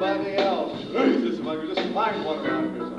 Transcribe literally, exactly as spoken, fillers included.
anything else. Jesus, if I could just find one around here somewhere.